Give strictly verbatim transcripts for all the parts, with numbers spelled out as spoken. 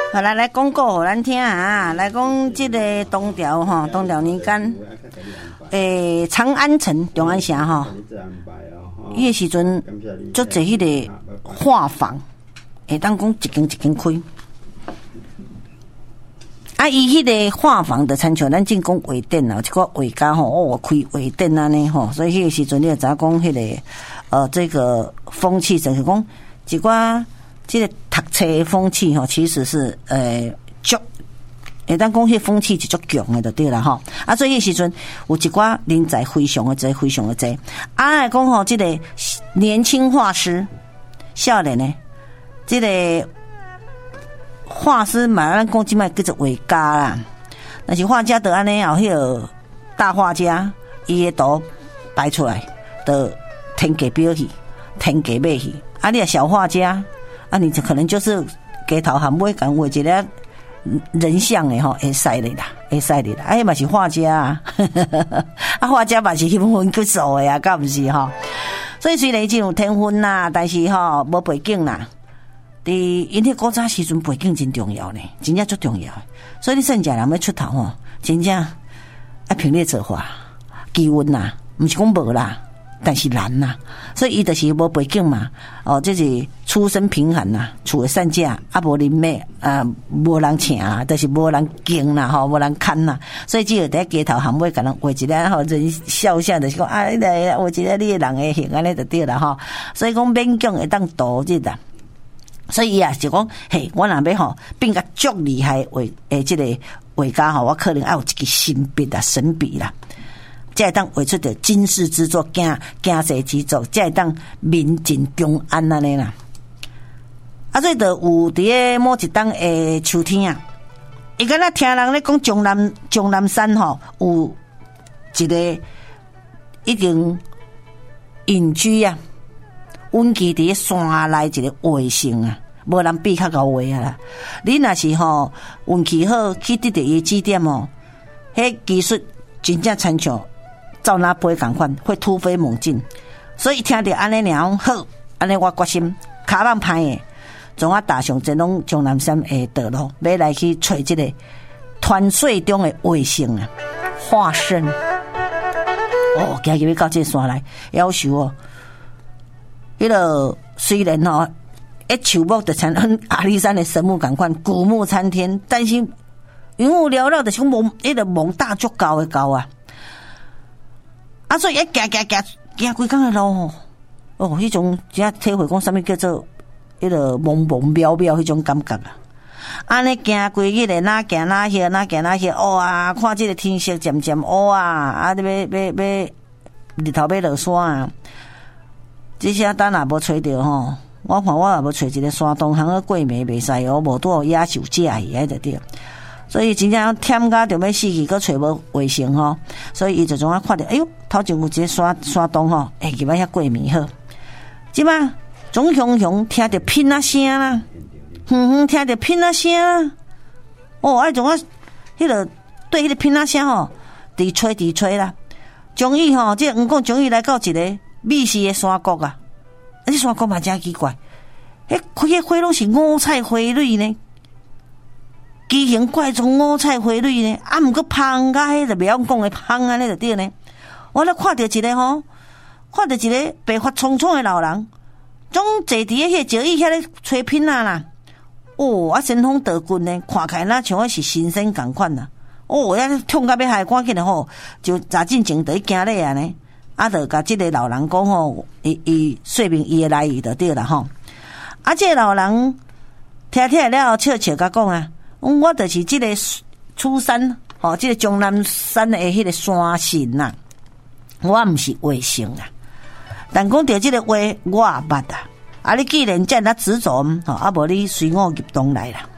好来来讲故互咱听啊！来讲这个东条吼，东条年间，诶，长安城、中安城吼，伊个时阵足侪迄个画坊，会当讲一间一间开。啊，伊迄个画坊的参像咱正讲画店啊，一个画家吼，哦，开画店安尼吼，所以迄个时阵你就知影讲迄个呃，这个风气就是讲一寡这个读册的风气吼，其实是呃足，会当讲迄风气是足强的就对啦吼。啊，所以迄时阵有一寡人才非常的多，非常的多。啊，来讲吼，这个年轻画师，少年呢，这个。画师嘛，咱讲即摆叫做画家啦。但是画家就安尼，有迄个大画家，伊个图摆出来，就天价标去，天价买去。啊，你啊小画家，啊，你可能就是街头巷尾讲画一个人像的吼，会使的啦，会使的啦。啊，迄嘛是画家啊，啊，画家嘛是迄部分去做的啊，敢毋是吼？所以虽然真有天分啦，但是吼无背景啦。伫因迄古早时阵背景真重要呢，真正足重要。所以你甚至人要出头吼，真正要凭你做法，基温呐，毋是讲无啦，但是难呐。所以伊就是无背景嘛，哦，这是出身贫寒呐，厝诶散家，啊无人脉啊，无人请啊，就是无人敬啦，吼，无人看啦。所以只有伫街头巷尾，甲人画一个吼，人笑笑就是讲啊，来画一个你诶人诶形安尼就对啦吼。所以讲勉强会当度日啦。所以啊，就讲，嘿，我若要吼变个足厉害画诶，这个画家吼，我可能要有一支神笔啦、神笔啦，才会当画出着惊世之作、惊惊世之作，才会当名震中安安尼啦。啊，所以就有伫个某一当诶秋天啊，伊敢若听人咧讲终南终南山吼，有一个已经隐居啊。阮基伫山内一个画城啊，无人比较高画啊啦。你若是吼运气好，去得到伊指点哦，迄技术真正参像照那飞共款，会突飞猛进。所以听着安尼了好，安尼我决心卡棒歹诶，从我踏上这拢终南山诶道路，要来去找这个团水中诶画城啊，化身。哦，今日要到这山来，夭寿哦。迄个虽然吼、哦，一树木就像阿里山的神木同款，古木参天，但是云雾缭绕的，像蒙迄个蒙大足高的高啊！啊，所以一行行行行规工的路吼，哦，迄种只要体会讲什么叫做迄个蒙蒙渺渺迄种感觉啊！安尼行规日的哪行哪去，哪行哪去，哦啊，看这个天色渐渐乌啊，啊，你要要要日头要落山啊！这些单也无找着吼，我看我也无找一个山东行的过暝袂使哦，无拄好野兽食伊迄就对。所以真正忝甲着要死去，佫找无卫生吼。所以伊就总啊看着，哎哟，头前有一个山山洞吼，哎，入来遐过暝好。即摆总雄雄听着拼啊声啦，哼哼听着拼啊声啦。哦，哎，总啊，迄个对迄个拼啊声吼，伫吹伫吹啦。终于吼，这毋讲终于来到一个。密实的山谷啊，啊，这山谷嘛真奇怪，迄开迄花拢是五彩花蕊呢，奇形怪状五彩花蕊呢，啊，毋过芳甲迄就袂晓讲的芳安尼就对呢。我咧看到一个吼，看到一个白发苍苍的老人，总坐伫迄个石椅遐咧吹品啊啦，哦，啊，神风道骨呢，看起来那像是神仙共款啦，哦，遐痛甲要害，赶紧的吼，就查进前就去行咧啊呢。啊，就甲即个老人讲吼，伊伊说明伊的来意就对啦吼。啊，即个老人听听了后，笑笑甲讲啊，我就是即个出山吼，即个终南山的迄个山神呐，我毋是画神啊。但讲到即个画，我也捌啊。啊，你既然这样执着吼，啊，无你随我入洞来啦。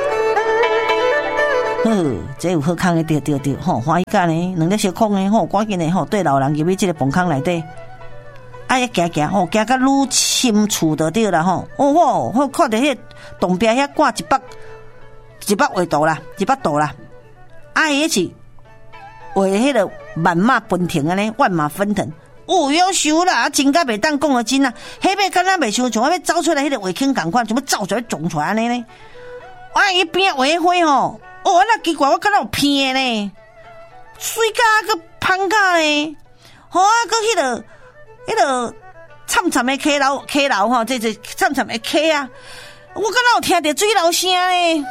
好，这有好康的，对对对，吼，欢喜干呢，两粒小空的，吼，赶紧的，吼，对老人入去这个崩坑内底，啊，一行行，吼，行到愈深处就对啦，吼，哦吼，好看到迄洞边遐挂一百一百画图啦，一百图啦，啊，伊是画迄个万马奔腾安尼，万马奔腾，哦，夭寿啦，真甲袂当讲个真啊，迄边敢若袂像像要走出来迄个画圈共款，怎么走出来撞出来安尼呢？ 我伊边画花吼，哦，那奇怪，我敢若有骗呢，水甲个芳甲呢，吼啊个迄个迄个惨惨的溪流溪流吼，这这惨惨的溪啊，我敢若有听到水流声呢。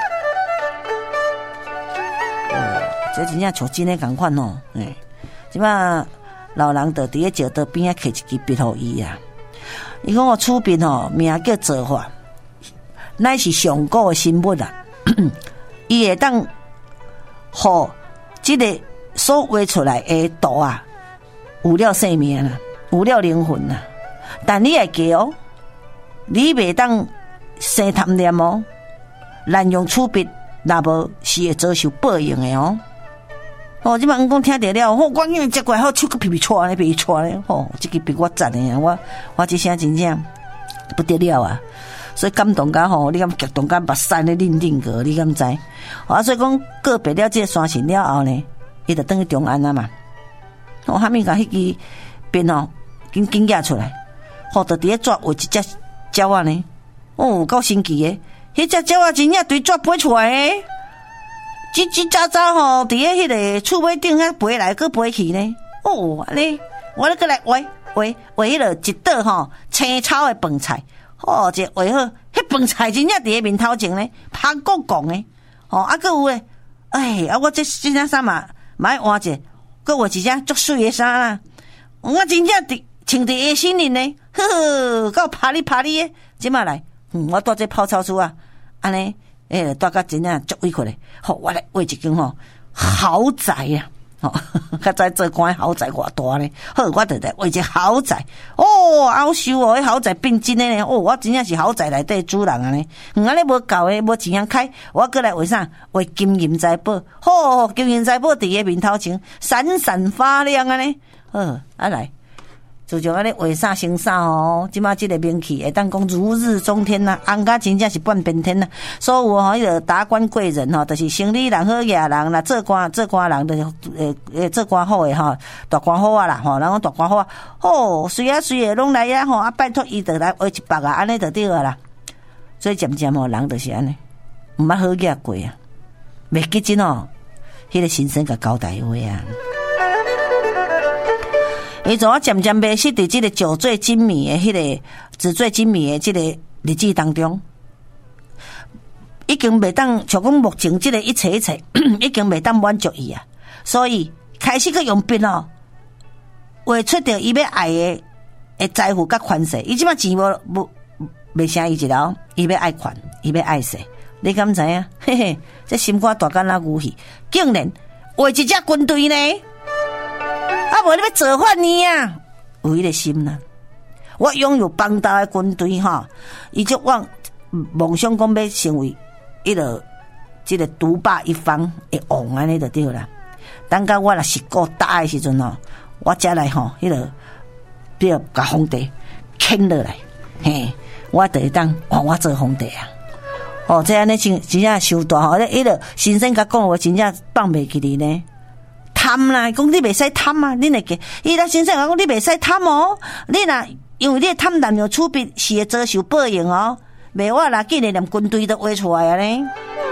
这真正像真诶共款哦，诶，即摆老人就伫咧石道边仔摕一支笔互伊啊。伊讲我厝边吼名叫做法，乃是上古诶生物啊。伊会当互即个所画出来诶图啊，有了生命啦，有了灵魂啦。但你会记哦，你袂当生贪念哦，滥用厝笔，若无是会遭受报应诶哦。哦，即摆阮讲听着了，吼，我因为接过来好手个皮皮搓咧，皮皮搓咧，吼，即个笔我赞诶啊，我我即声真正不得了啊！所以感动甲吼，你敢激动甲目屎咧恁恁个，你敢知？啊，所以讲告别了即个山神了后呢，伊就转去中安啊嘛。哦，哈密甲迄支笔哦，紧紧举出来，吼，就伫咧抓画一只鸟仔呢。哦，够神奇诶！迄只鸟仔真正对抓飞出来诶。叽叽喳喳吼，伫咧迄个厝尾顶遐飞来，搁飞去呢。哦，安尼，我咧过来画画画迄落一道吼青草诶饭菜。哦，这画好，迄饭菜真正伫咧面头前呢，香公公诶。哦，啊，搁有诶，哎，啊，我这这件衫嘛，嘛爱换者，搁画一件足水诶衫啦。我真正伫穿伫下身里呢，呵呵，够拍哩拍哩诶，即马来，嗯，我住这泡草厝啊，安尼。诶，大家真正足委屈咧，吼，我来画一间吼豪宅啊，吼，较早做官豪宅偌大咧，好，我就来画一个豪宅，哦，夭寿哦，迄豪宅变真诶咧，哦，我真正是豪宅内底主人啊咧，嗯，安尼无够诶，无钱通开，我过来画啥？画金银财宝，吼，金银财宝伫诶面头前闪闪发亮啊咧，好，啊来。就像安尼画啥生啥哦，即马即个名气会当讲如日中天呐、啊，红甲真正是半边天呐、啊。所有吼迄个达官贵人吼，就是生理人好野人啦，做官做官人就是诶诶做官好诶吼，大官好啊啦吼，人讲大官好啊，吼随啊随诶拢来啊吼，啊拜托伊就来画一百啊，安尼就对啊啦。所以渐渐吼人就是安尼，毋捌好野过啊，袂记真哦，迄、那个先生甲交代话啊。伊从我渐渐迷失伫即个酒醉金迷诶，迄个纸醉金迷诶，即个日子当中，已经袂当像讲目前即个一切一切，已经袂当满足伊啊。所以开始去用笔哦，画出着伊要爱诶诶财富甲款式。伊即摆钱无无袂啥伊一了，伊要爱款，伊要爱势。你敢知影？嘿嘿，这心肝大干那牛戏，竟然画一只军队呢？啊，无你要造反呢啊！有迄个心啦，我拥有庞大的军队哈，伊就往梦想讲要成为迄个即个独霸一方的王安尼就对啦。等到我若是够大的时阵吼，我才来吼迄个，比如甲皇帝牵落来，嘿，我就会当换我做皇帝啊！哦，这安尼真真正伤大吼，迄个先生甲讲话真正放袂记哩呢。贪啦，讲你袂使贪啊！你会记，伊拉先生讲你袂使贪哦，你若因为你贪婪用储备是会遭受报应哦。袂我啦，竟然连军队都画出来啊呢！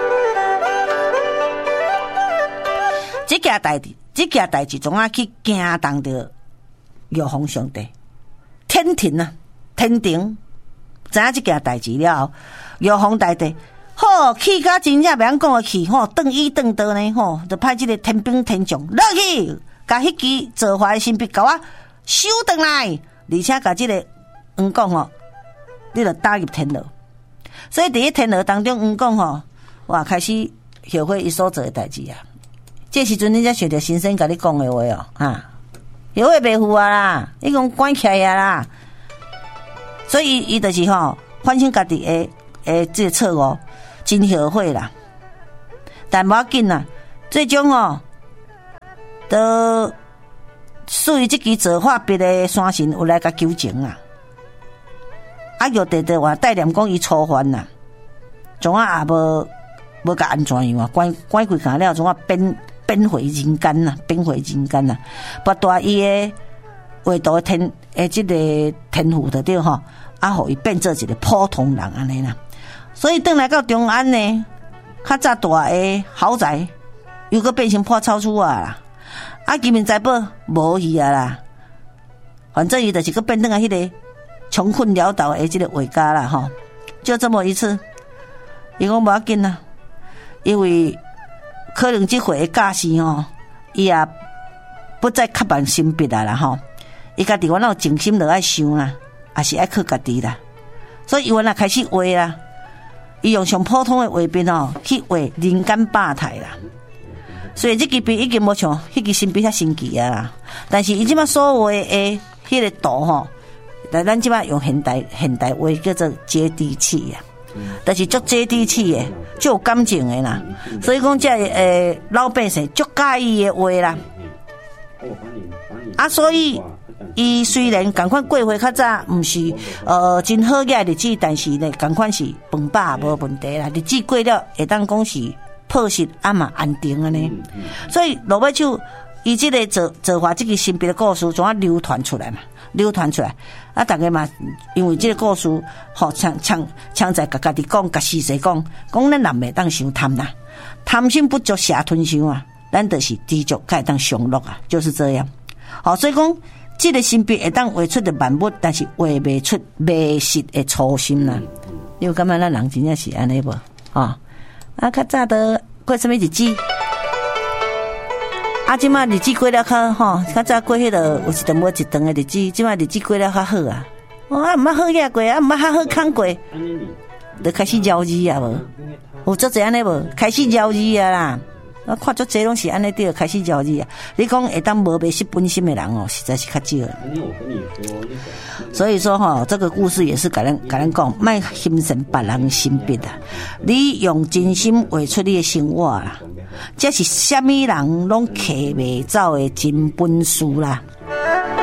这件代志，这件代志，总啊去惊动着玉皇上帝、天庭啊，天庭知影这件代志了后，玉皇大帝。好，气甲真正袂晓讲诶气，吼，顿伊顿倒呢，吼，就派即个天兵天将落去，甲迄支造化诶神笔甲我收转来，而且甲即个黄讲吼，你著打入天牢。所以伫咧天牢当中，黄讲吼，哇，开始后悔伊所做诶代志啊。这时阵你才想着先生甲你讲诶话哦，哈，后悔袂赴啊啦，伊讲关起来啊啦。所以伊就是吼，反省家己诶诶即个错误。真后悔啦，但无要紧啦，最终哦，都属于这支造化笔的山神有来甲纠正啦。啊，玉帝帝话带念讲伊初犯啦，总啊也无无甲安怎样啊，关关几下了，总啊变变回人间啦，变回人间啦，不大伊的画图天诶，即个天赋的对吼，啊，互伊变做一个普通人安尼啦。 所以转来到中安呢，较早大个豪宅又搁变成破超出啊啦，啊金银财宝无去啊啦，反正伊就是搁变转啊迄个穷困潦倒的即个画家啦吼，就这么一次，伊讲无要紧啦，因为可能即回的假期吼，伊也不再刻板性别啊啦吼，伊家己原来有静心落爱想啦，也是爱靠家己啦，所以伊原来开始画啦。伊用上普通的画笔哦去画人间百态啦，所以这支笔已经无像迄支新笔遐神奇啊啦。但是伊即摆所画的迄个图吼，但咱即摆用现代现代话叫做接地气啊，但是足接地气的，足有感情的啦。所以讲，这诶老百姓足介意的画啦。啊，所以。伊虽然共款过回较早，毋是呃真好嘅日子，但是呢，共款是饭饱无问题啦。日子过了，会当讲是朴实啊嘛安定啊呢。所以罗尾就伊即个做做法，即个新别的故事，怎啊流传出来嘛？流传出来啊！大家嘛，因为即个故事，吼，强强强在家家己讲，甲事实讲，讲咱人袂当伤贪啦，贪心不足蛇吞象啊，咱就是知足才会当享乐啊，就是这样。好，所以讲。这个新笔会当画出的万物，但是画袂出美实的初心啦。你有感觉咱人真正是安尼无？啊，啊，较早都过什么日子？啊，即马日子过了较吼，较早过迄个有一顿无一顿的日子，即马日子过了较好啊。哦，啊，毋捌好遐过，啊，毋捌较好康过，就开始绕字啊无？有做这安尼无？开始绕字啊啦。我看足这拢是安尼对，开始交易啊！你讲会当无迷失本心的人哦，实在是较少。所以说哈，这个故事也是甲咱甲咱讲，莫欣赏别人心笔啊！你用真心画出你的生活啦，这是虾米人拢摕袂走的真本事啦！